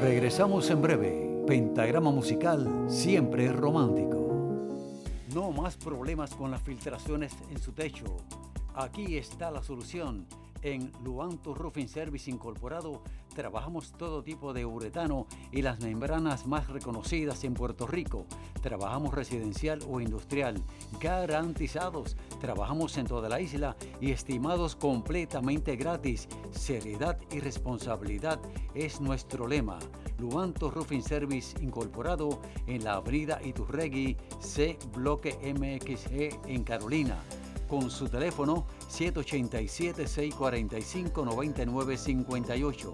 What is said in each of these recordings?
Regresamos en breve. Pentagrama Musical siempre es romántico. No más problemas con las filtraciones en su techo. Aquí está la solución. En Luanto Roofing Service Incorporado trabajamos todo tipo de uretano y las membranas más reconocidas en Puerto Rico. Trabajamos residencial o industrial, garantizados. Trabajamos en toda la isla y estimados completamente gratis. Seriedad y responsabilidad es nuestro lema. Luanto Roofing Service Incorporado en la avenida Iturregui, C Bloque MXG en Carolina. Con su teléfono 787-645-9958,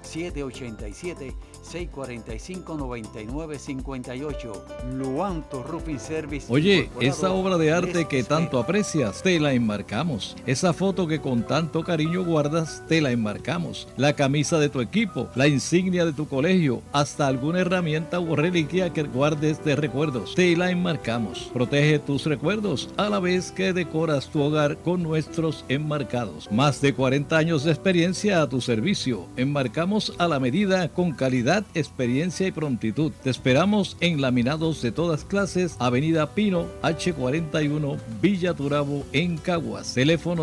787-645-9958. Luanto Roofing Service. Oye, esa obra de arte que tanto aprecias, te la enmarcamos. Esa foto que con tanto cariño guardas, te la enmarcamos. La camisa de tu equipo, la insignia de tu colegio, hasta alguna herramienta o reliquia que guardes de recuerdos, te la enmarcamos. Protege tus recuerdos a la vez que decoras tu hogar con nuestros enmarcados. Más de 40 años de experiencia a tu servicio. Enmarcamos a la medida con calidad, experiencia y prontitud. Te esperamos en laminados de todas clases, Avenida Pino, H41, Villa Turabo, en Caguas. Teléfono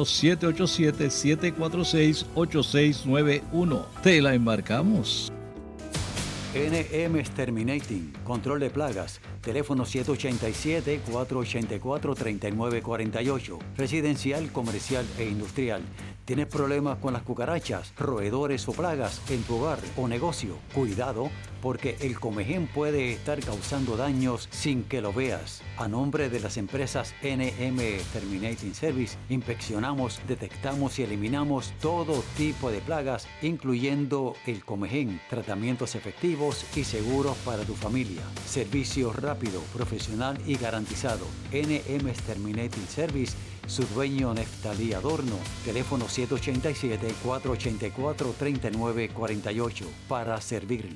787-746-8691. Te la enmarcamos. NM Exterminating, control de plagas, teléfono 787-484-3948, residencial, comercial e industrial. ¿Tienes problemas con las cucarachas, roedores o plagas en tu hogar o negocio? Cuidado, porque el comején puede estar causando daños sin que lo veas. A nombre de las empresas NM Exterminating Service, inspeccionamos, detectamos y eliminamos todo tipo de plagas, incluyendo el comején, tratamientos efectivos y seguros para tu familia. Servicio rápido, profesional y garantizado. NM Exterminating Service, su dueño Neftalí Adorno. Teléfono 787-484-3948 para servirle.